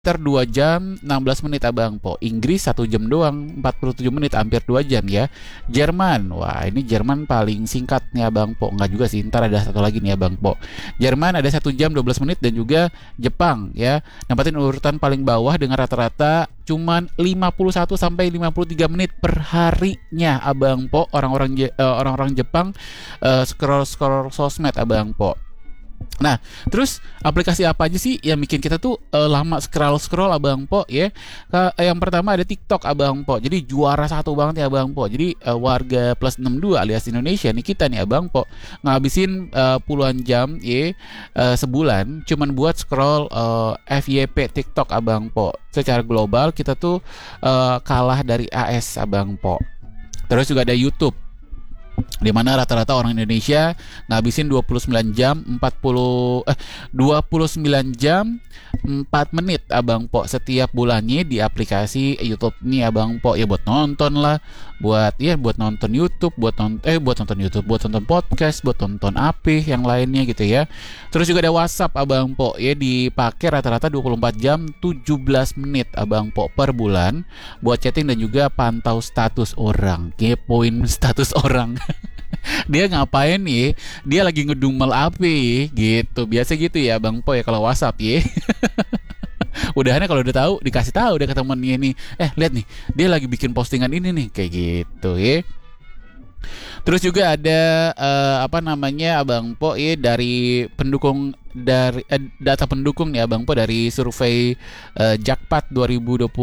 2 jam 16 menit Abang Po. Inggris 1 jam doang, 47 menit, hampir 2 jam ya. Jerman, wah ini Jerman paling singkat nih Abang Po. Enggak juga sih, ntar ada satu lagi nih Abang Po. Jerman ada 1 jam 12 menit, dan juga Jepang ya nempatin urutan paling bawah dengan rata-rata cuman 51 sampai 53 menit per harinya Abang Po. Orang-orang Jepang scroll sosmed Abang Po. Nah, terus aplikasi apa aja sih yang bikin kita tuh lama scroll Abang Po ya? Yang pertama ada TikTok Abang Po. Jadi juara satu banget ya Abang Po. Jadi warga plus 62 alias Indonesia nih, kita nih Abang Po ngabisin puluhan jam ya sebulan cuman buat scroll FYP TikTok Abang Po. Secara global kita tuh kalah dari AS Abang Po. Terus juga ada YouTube, di mana rata-rata orang Indonesia ngabisin 29 jam 4 menit Abang Po setiap bulannya di aplikasi YouTube nih Abang Po. Ya buat nonton lah, buat nonton YouTube, buat nonton podcast, buat nonton apa yang lainnya gitu ya. Terus juga ada WhatsApp Abang Po ya, dipakai rata-rata 24 jam 17 menit Abang Po per bulan buat chatting dan juga pantau status orang, kepoin status orang. Dia ngapain nih? Dia lagi ngedumel apa gitu. Biasa gitu ya Bang Po ya kalau WhatsApp ya. Udahannya kalau udah tahu dikasih tahu udah ke temennya nih. Lihat nih, dia lagi bikin postingan ini nih, kayak gitu ya. Terus juga ada Abang Po ya, dari pendukung, dari data pendukung nih Abang Po dari survei Jakpat 2025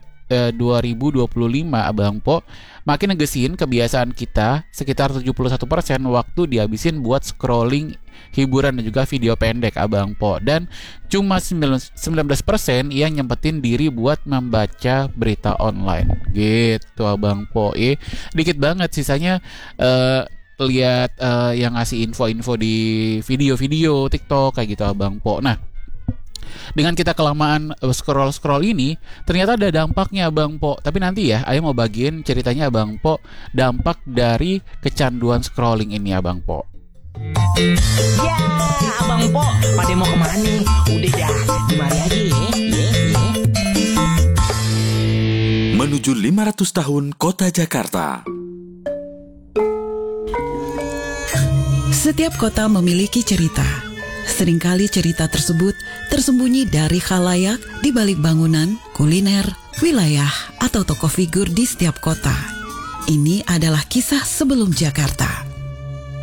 Abang Po. Makin negesin kebiasaan kita, sekitar 71% waktu dihabisin buat scrolling hiburan dan juga video pendek Abang Po. Dan cuma 19% yang nyempetin diri buat membaca berita online gitu Abang Po. Dikit banget sisanya lihat yang ngasih info-info di video-video TikTok kayak gitu Abang Po. Nah, dengan kita kelamaan scroll ini, ternyata ada dampaknya Abang Po. Tapi nanti ya, Ayo mau bagiin ceritanya Abang Po, dampak dari kecanduan scrolling ini Abang Po. Ya, Abang Po, pada mau kemana nih? Udah dah, dimari aja ya. Menuju 500 tahun Kota Jakarta. Setiap kota memiliki cerita. Seringkali cerita tersebut tersembunyi dari khalayak di balik bangunan, kuliner, wilayah, atau tokoh figur di setiap kota. Ini adalah kisah sebelum Jakarta.